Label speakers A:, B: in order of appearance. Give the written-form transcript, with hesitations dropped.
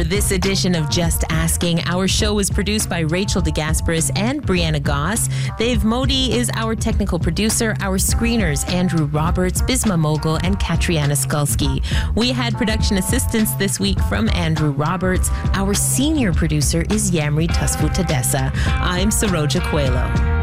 A: for this edition of Just Asking. Our show was produced by Rachel DeGasperis and Brianna Goss. Dave Modi is our technical producer. Our screeners, Andrew Roberts, Bisma Mogul, and Katriana Skulski. We had production assistance this week from Andrew Roberts. Our senior producer is Yamri Tusfu Tadessa. I'm Saroja Coelho.